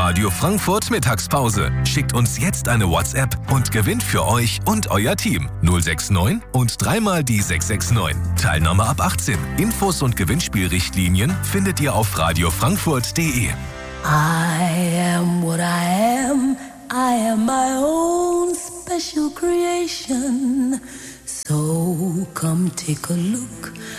Radio Frankfurt Mittagspause. Schickt uns jetzt eine WhatsApp und gewinnt für euch und euer Team 069 und dreimal die 669. Teilnahme ab 18. Infos und Gewinnspielrichtlinien findet ihr auf radiofrankfurt.de. I am what I am. I am my own special creation. So come take a look